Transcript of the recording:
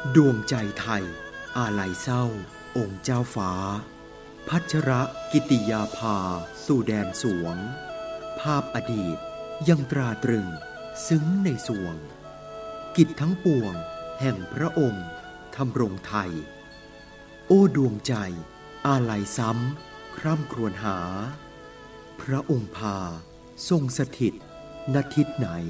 ดวงใจไทยอาลัยเศร้าองค์เจ้าฟ้าพัชรกิติยาภาสู่แดนสวงภาพอดีตยังตราตรึงซึ้งในสวงกิจทั้งปวงแห่งพระองค์ทำรงไทยโอ้ดวงใจอาลัยซ้ำคร่ำครวญหาพระองค์พาทรงสถิตณทิศไหน